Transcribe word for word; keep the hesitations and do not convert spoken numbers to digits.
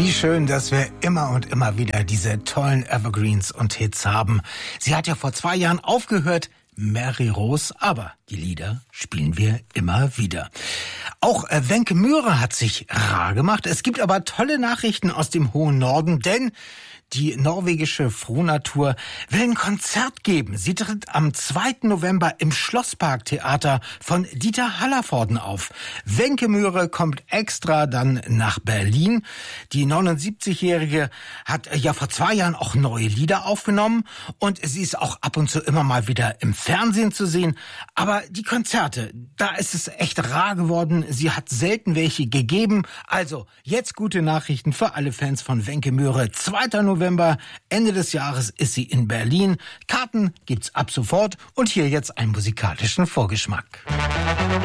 Wie schön, dass wir immer und immer wieder diese tollen Evergreens und Hits haben. Sie hat ja vor zwei Jahren aufgehört, Mary Rose, aber die Lieder spielen wir immer wieder. Auch äh, Wenke Myhre hat sich rar gemacht. Es gibt aber tolle Nachrichten aus dem hohen Norden, denn die norwegische Frohnatur will ein Konzert geben. Sie tritt am zweiten November im Schlossparktheater von Dieter Hallervorden auf. Wenke Myhre kommt extra dann nach Berlin. Die neunundsiebzigjährige hat ja vor zwei Jahren auch neue Lieder aufgenommen und sie ist auch ab und zu immer mal wieder im Fernsehen zu sehen. Aber die Konzerte, da ist es echt rar geworden. Sie hat selten welche gegeben. Also jetzt gute Nachrichten für alle Fans von Wenke Myhre. zweiter November, Ende des Jahres ist sie in Berlin. Karten gibt's ab sofort und hier jetzt einen musikalischen Vorgeschmack.